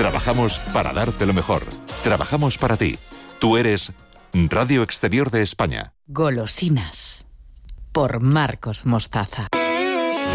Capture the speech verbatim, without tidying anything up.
Trabajamos para darte lo mejor. Trabajamos para ti. Tú eres Radio Exterior de España. Golosinas. Por Marcos Mostaza.